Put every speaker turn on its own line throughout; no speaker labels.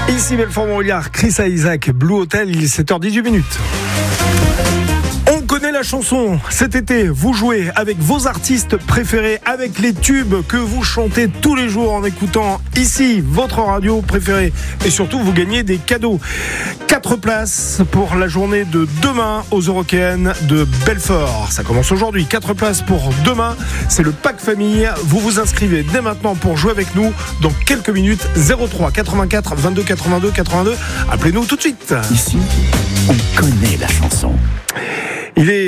Ici Belfort-Montbéliard, Chris Isaac, Blue Hotel, il est 7h18. On connaît la chanson. Cet été, vous jouez avec vos artistes préférés, avec les tubes que vous chantez tous les jours en écoutant ici votre radio préférée. Et surtout, vous gagnez des cadeaux. 4 places pour la journée de demain aux Eurokéennes de Belfort. Ça commence aujourd'hui. 4 places pour demain. C'est le pack famille. Vous vous inscrivez dès maintenant pour jouer avec nous dans quelques minutes. 03 84 22 82 82. Appelez-nous tout de suite.
Ici, on connaît la chanson.
Il est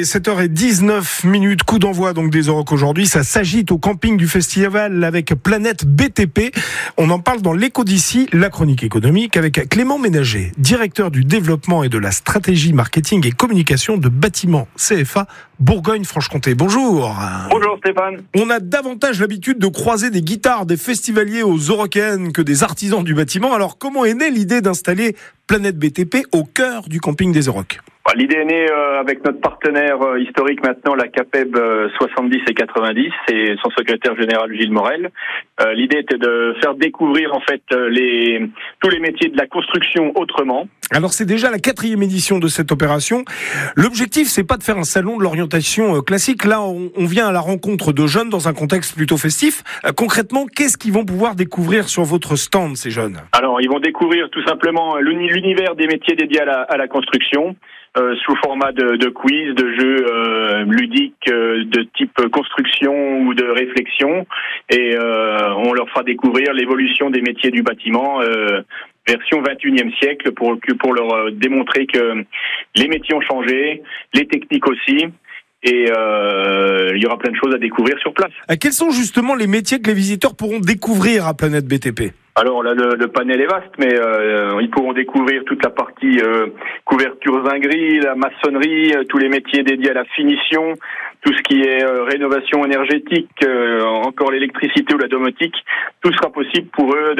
7h19, coup d'envoi donc des Euroc aujourd'hui. Ça s'agite au camping du festival avec Planète BTP. On en parle dans l'écho d'ici, la chronique économique, avec Clément Ménager, directeur du développement et de la stratégie marketing et communication de Bâtiment CFA Bourgogne-Franche-Comté. Bonjour.
Bonjour Stéphane.
On a davantage l'habitude de croiser des guitares des festivaliers aux Eurokéennes que des artisans du bâtiment. Alors comment est née l'idée d'installer Planète BTP au cœur du camping des Euroc ?
L'idée est née avec notre partenaire historique maintenant, la CAPEB 70 et 90, et son secrétaire général Gilles Morel. L'idée était de faire découvrir en fait tous les métiers de la construction autrement.
Alors c'est déjà la 4e édition de cette opération. L'objectif, c'est pas de faire un salon de l'orientation classique. Là, on vient à la rencontre de jeunes dans un contexte plutôt festif. Concrètement, qu'est-ce qu'ils vont pouvoir découvrir sur votre stand, ces jeunes ?
Alors, ils vont découvrir tout simplement l'univers des métiers dédiés à la construction. Sous format de quiz, de jeux ludiques de type construction ou de réflexion, et on leur fera découvrir l'évolution des métiers du bâtiment version 21e siècle pour leur démontrer que les métiers ont changé, les techniques aussi. Et il y aura plein de choses à découvrir sur place.
Quels sont justement les métiers que les visiteurs pourront découvrir à Planète BTP ?
Alors là, le panel est vaste, mais ils pourront découvrir toute la partie couverture zinguerie, la maçonnerie, tous les métiers dédiés à la finition, tout ce qui est rénovation énergétique, encore l'électricité ou la domotique. Tout sera possible pour eux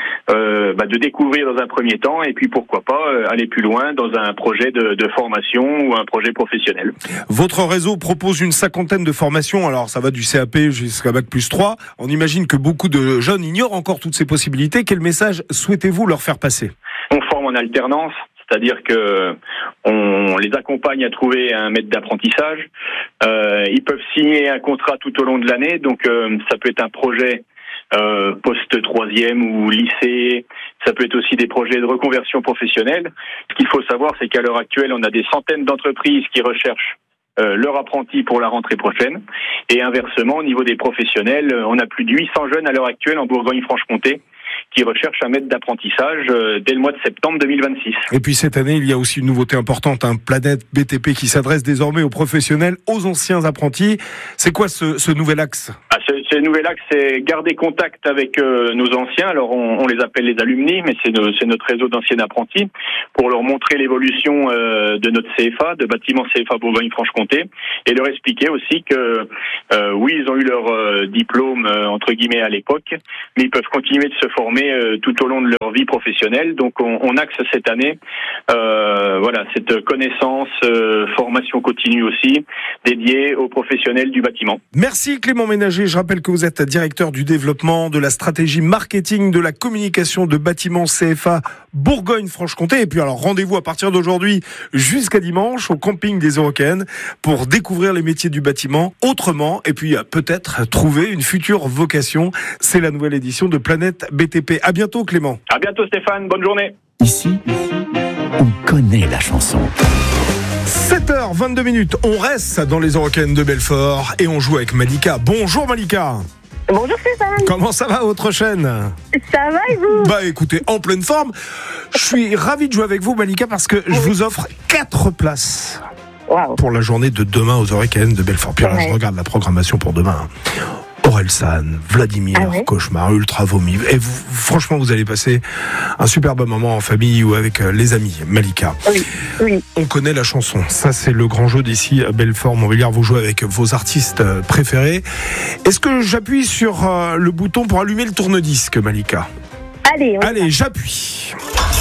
de découvrir dans un premier temps, et puis pourquoi pas aller plus loin dans un projet de formation ou un projet professionnel.
Votre réseau propose une 50aine de formations, alors ça va du CAP jusqu'à Bac+3. On imagine que beaucoup de jeunes ignorent encore toutes ces possibilités. Quel message souhaitez-vous leur faire passer ?
On forme en alternance, c'est-à-dire que on les accompagne à trouver un maître d'apprentissage. Ils peuvent signer un contrat tout au long de l'année, donc ça peut être un projet post-3e ou lycée. Ça peut être aussi des projets de reconversion professionnelle. Ce qu'il faut savoir, c'est qu'à l'heure actuelle, on a des centaines d'entreprises qui recherchent leur apprenti pour la rentrée prochaine. Et inversement, au niveau des professionnels, on a plus de 800 jeunes à l'heure actuelle en Bourgogne-Franche-Comté qui recherchent un maître d'apprentissage dès le mois de septembre 2026.
Et puis cette année, il y a aussi une nouveauté importante, Planète BTP qui s'adresse désormais aux professionnels, aux anciens apprentis. C'est quoi ce nouvel axe ?
Ce nouvel axe, c'est garder contact avec nos anciens. Alors on les appelle les alumni, mais c'est notre réseau d'anciens apprentis, pour leur montrer l'évolution de notre CFA, de Bâtiment CFA Bourgogne-Franche-Comté, et leur expliquer aussi que oui, ils ont eu leur diplôme entre guillemets à l'époque, mais ils peuvent continuer de se former tout au long de leur vie professionnelle. Donc on axe cette année cette connaissance, formation continue aussi, dédiée aux professionnels du bâtiment.
Merci Clément Ménager. Je rappelle que vous êtes directeur du développement, de la stratégie marketing, de la communication de Bâtiment CFA Bourgogne-Franche-Comté. Et puis alors rendez-vous à partir d'aujourd'hui jusqu'à dimanche au camping des Eurokéennes pour découvrir les métiers du bâtiment autrement, et puis peut-être trouver une future vocation. C'est la nouvelle édition de Planète BTP. À bientôt Clément.
À bientôt Stéphane, bonne journée.
Ici, on connaît la chanson.
7h22, on reste dans les Eurokéennes de Belfort et on joue avec Malika. Bonjour Malika.
Bonjour Stéphane.
Comment ça va votre chaîne ?
Ça va et vous ?
Bah écoutez, en pleine forme. Je suis ravi de jouer avec vous Malika parce que je vous offre 4 places pour la journée de demain aux Eurokéennes de Belfort. Puis alors, je regarde la programmation pour demain. Orelsan, Vladimir, Cauchemar, Ultra Vomi. Et vous, franchement, vous allez passer un superbe moment en famille ou avec les amis. Malika.
Oui.
On connaît la chanson. Ça, c'est le grand jeu d'ici à Belfort-Montbéliard. Vous jouez avec vos artistes préférés. Est-ce que j'appuie sur le bouton pour allumer le tourne-disque, Malika ?
Allez,
j'appuie.